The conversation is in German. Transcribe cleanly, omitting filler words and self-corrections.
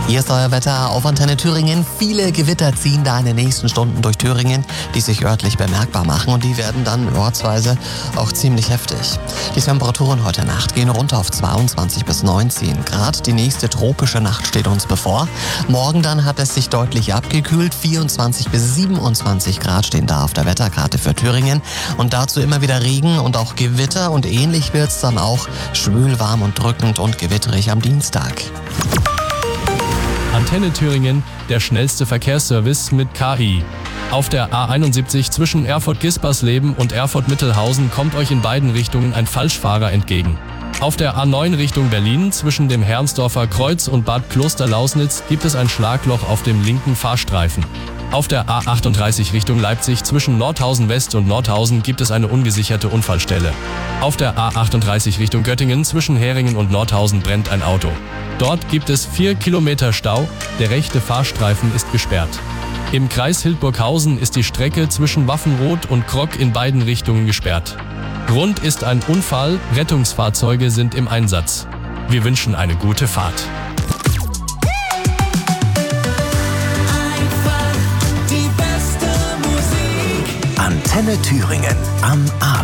Hier ist euer Wetter auf Antenne Thüringen. Viele Gewitter ziehen da in den nächsten Stunden durch Thüringen, die sich örtlich bemerkbar machen und die werden dann ortsweise auch ziemlich heftig. Die Temperaturen heute Nacht gehen runter auf 22 bis 19 Grad. Die nächste tropische Nacht steht uns bevor. Morgen dann hat es sich deutlich abgekühlt. 24 bis 27 Grad stehen da auf der Wetterkarte für Thüringen. Und dazu immer wieder Regen und auch Gewitter. Und ähnlich wird es dann auch schwül, warm und drückend und gewitterig am Dienstag. Antenne Thüringen, der schnellste Verkehrsservice mit KI. Auf der A71 zwischen Erfurt-Gispersleben und Erfurt-Mittelhausen kommt euch in beiden Richtungen ein Falschfahrer entgegen. Auf der A9 Richtung Berlin zwischen dem Herrnsdorfer Kreuz und Bad Klosterlausnitz gibt es ein Schlagloch auf dem linken Fahrstreifen. Auf der A38 Richtung Leipzig zwischen Nordhausen West und Nordhausen gibt es eine ungesicherte Unfallstelle. Auf der A38 Richtung Göttingen zwischen Heringen und Nordhausen brennt ein Auto. Dort gibt es 4 Kilometer Stau, der rechte Fahrstreifen ist gesperrt. Im Kreis Hildburghausen ist die Strecke zwischen Waffenroth und Krock in beiden Richtungen gesperrt. Grund ist ein Unfall, Rettungsfahrzeuge sind im Einsatz. Wir wünschen eine gute Fahrt. Antenne Thüringen am Abend.